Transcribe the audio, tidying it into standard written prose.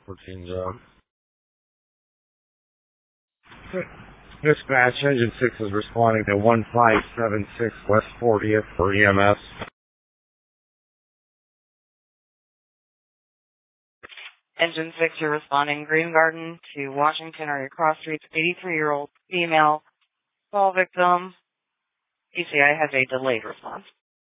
Routine job. Dispatch, Engine 6 is responding to 1576 West 40th for EMS. Engine 6, you're responding Green Garden to Washington area cross streets, 83-year-old female fall victim. ECI has a delayed response.